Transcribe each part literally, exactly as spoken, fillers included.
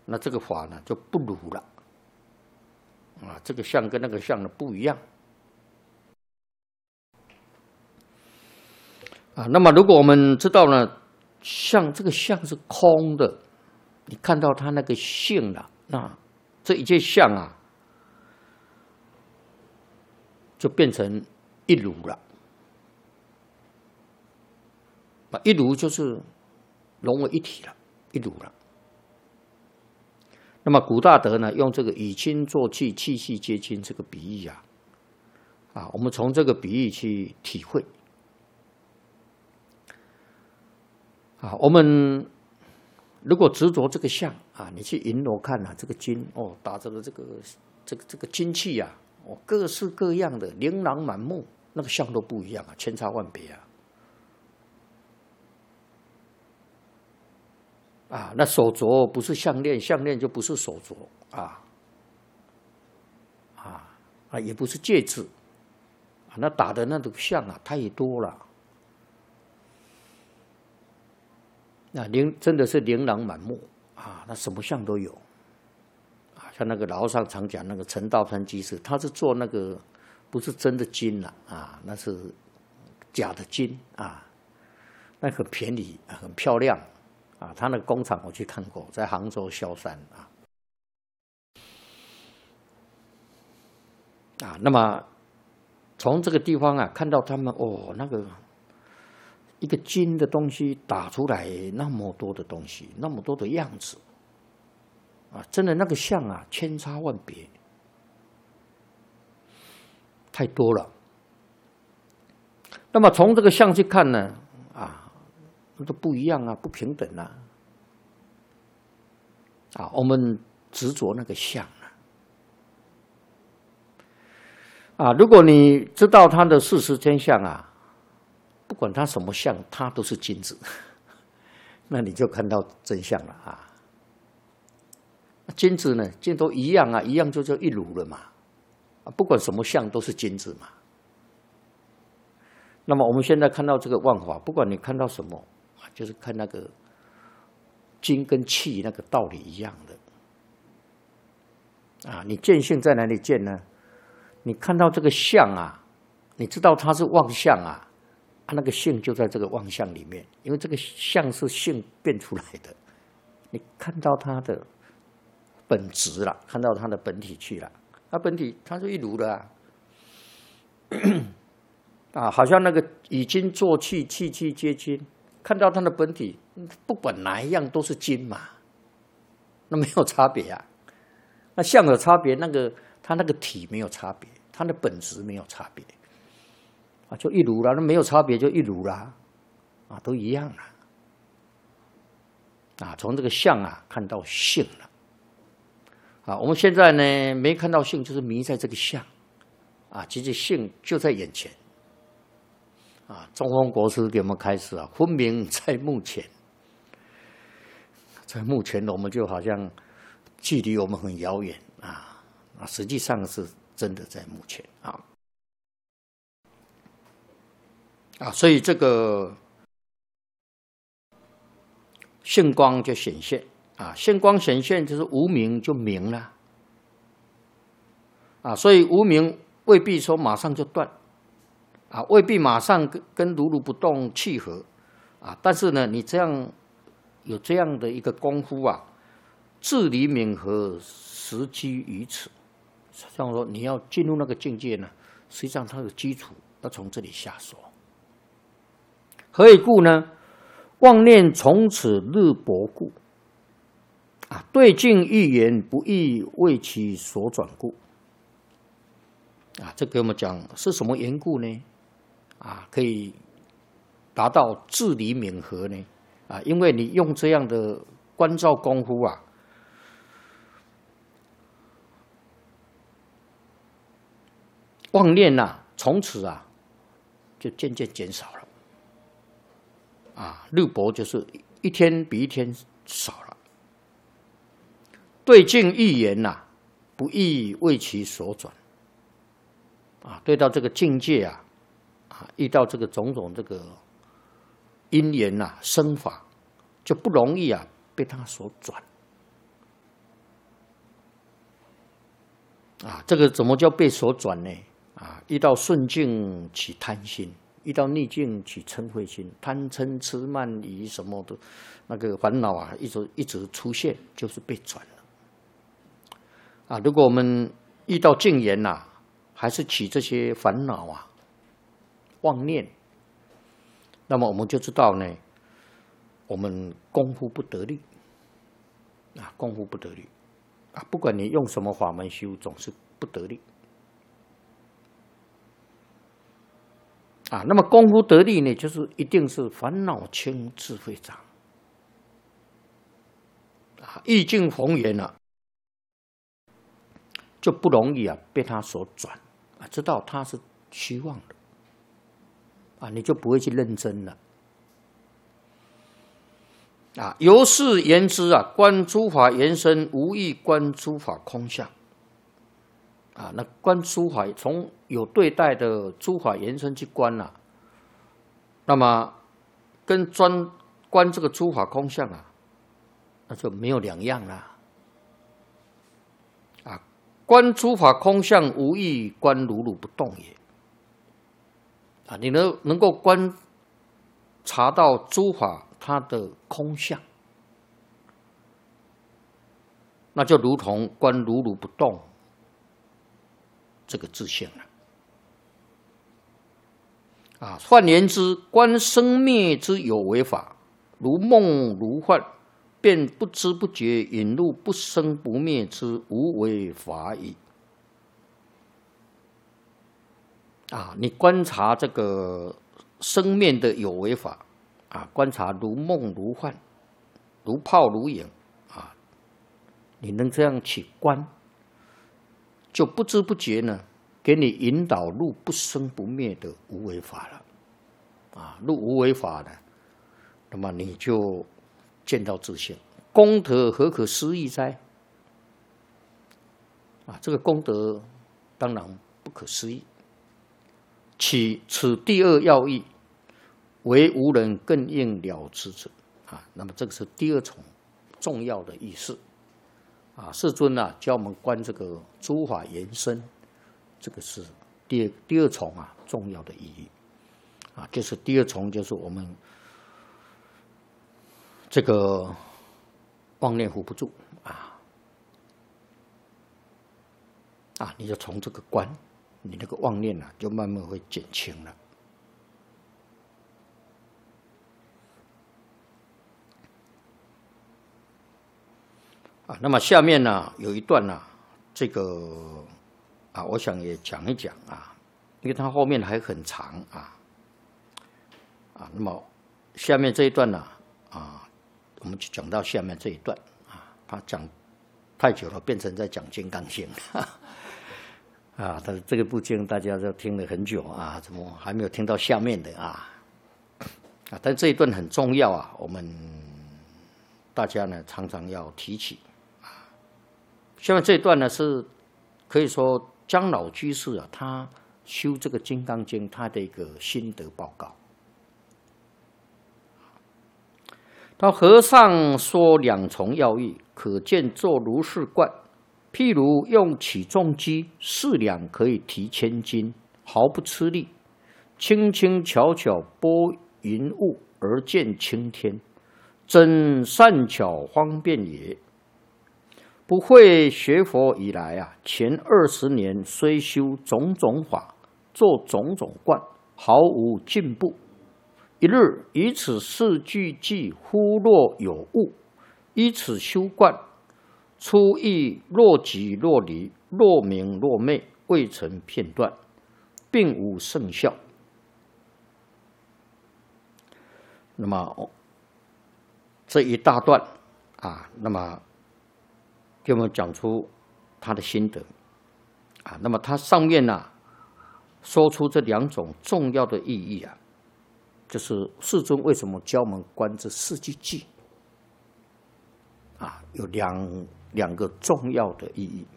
那这个法呢就不如了啊，这个相跟那个相呢不一样啊。那么如果我们知道呢，相这个相是空的，你看到它那个性了，那这一切相啊，就变成一如了。啊，一如就是融为一体了，一如了。那么古大德呢，用这个以亲作气，气气皆亲这个比喻啊，啊，我们从这个比喻去体会啊，我们如果执着这个相啊，你去银楼看啊，这个金哦，打着的这个这个这个金器啊，哦，各式各样的，琳琅满目，那个相都不一样啊，千差万别啊。啊，那手镯不是项链，项链就不是手镯啊，啊啊，也不是戒指，啊，那打的那种像啊太多了，那琳真的是琳琅满目啊，那什么像都有，啊，像那个老和尚常讲那个陈道川居士，他是做那个不是真的金了啊，那是假的金啊，那很便宜，很漂亮。啊，他那个工厂我去看过，在杭州萧山啊。啊，那么从这个地方啊，看到他们哦，那个一个金的东西打出来那么多的东西，那么多的样子，啊，真的那个像啊，千差万别，太多了。那么从这个像去看呢，啊。都不一样啊，不平等啊！啊，我们执着那个相啊，啊，如果你知道它的事实真相啊，不管它什么相，它都是金子，那你就看到真相了啊！金子呢，金都一样啊，一样就叫一如了嘛，啊，不管什么相都是金子嘛。那么我们现在看到这个万法，不管你看到什么。就是看那个金跟气那个道理一样的啊，你见性在哪里见呢？你看到这个相啊，你知道它是妄相啊，啊那个性就在这个妄相里面，因为这个相是性变出来的，你看到它的本质了，看到它的本体去了，它本体它是一如的啊，啊，好像那个以金作气，气气皆金。看到它的本体，不管哪一样都是金嘛，那没有差别啊。那相有差别，那个它那个体没有差别，它的本质没有差别啊，就一如啦。那没有差别就一如啦，啊，都一样了啊。从这个相啊看到性了啊。我们现在呢没看到性，就是迷在这个相啊，其实性就在眼前。啊，中峰国师给我们开始啊，分明在目前，在目前我们就好像距离我们很遥远啊，啊，实际上是真的在目前啊，啊，所以这个性光就显现啊，性光显现就是无明就明了啊，所以无明未必说马上就断。啊，未必马上跟跟如如不动契合，啊，但是呢，你这样有这样的一个功夫啊，至理敏和，实基于此。像说你要进入那个境界呢，实际上它的基础要从这里下手。何以故呢？妄念从此日薄故，啊，对境一言不易为其所转故。啊，这给我们讲是什么缘故呢？啊，可以达到至理敏和呢？啊，因为你用这样的观照功夫啊，妄念呐、啊，从此啊就渐渐减少了。啊，日薄就是一天比一天少了。对境一言呐、啊，不易为其所转。啊，对到这个境界啊。啊，遇到这个种种这个因缘呐、啊、生法，就不容易啊被他所转。 啊，这个怎么叫被所转呢？啊，遇到顺境起贪心，遇到逆境起嗔恚心，贪嗔痴慢疑什么的，那个烦恼啊，一直一直出现，就是被转了。啊，如果我们遇到境缘呐，还是起这些烦恼啊、妄念，那么我们就知道呢，我们功夫不得力啊，功夫不得力啊，不管你用什么法门修，总是不得力啊。那么功夫得力呢，就是一定是烦恼轻，智慧长啊，意境逢源啊，就不容易啊被他所转啊，知道他是虚妄的啊，你就不会去认真了啊。由是言之啊，观诸法缘生，无异观诸法空相啊。那观诸法，从有对待的诸法缘生去观啊，那么跟专观这个诸法空相啊，那就没有两样啦。啊，观诸法空相，无异观如如不动也。啊，你能能够观察到诸法它的空相，那就如同观如如不动这个自性了。啊，换言之，观生灭之有为法，如梦如幻，便不知不觉引入不生不灭之无为法矣。啊，你观察这个生灭的有为法啊，观察如梦如幻，如泡如影啊，你能这样去观，就不知不觉呢，给你引导入不生不灭的无为法了。啊，入无为法呢，那么你就见到自性，功德何可思议哉？啊，这个功德当然不可思议。其此第二要义，为无人更应了之者啊。那么这个是第二重重要的意思啊。世尊啊，教我们观这个诸法缘生，这个是第二第二重啊重要的意义啊。就是第二重，就是我们这个妄念扶不住啊啊，你就从这个观。你那个妄念啊，就慢慢会减轻了。啊，那么下面呢有一段呢、啊，这个啊，我想也讲一讲啊，因为它后面还很长啊啊，那么下面这一段呢 啊, 啊，我们就讲到下面这一段啊，他讲太久了，变成在讲《金刚经》。啊，但是这个部经大家都听了很久啊，怎么还没有听到下面的啊？啊，但这一段很重要啊，我们大家呢常常要提起啊。下面这一段呢是可以说姜老居士啊，他修这个《金刚经》他的一个心得报告。他和尚说两重要义，可见作如是观。譬如用起重机，四两可以提千斤，毫不吃力，轻轻巧巧拨云雾而见青天，真善巧方便也。不会学佛以来啊，前二十年虽修种种法，做种种观，毫无进步。一日以此四句偈，忽若有悟，依此修观。初亦若即若离，若明若昧，未曾片段，并无圣效。那么这一大段啊，那么给我们讲出他的心得啊。那么他上面呢、啊，说出这两种重要的意义啊，就是世尊为什么教我们观这四句偈啊，有两。两个重要的意义，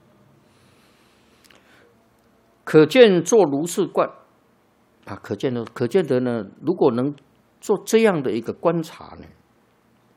可见作如是观啊，可见的可见得呢，如果能做这样的一个观察呢，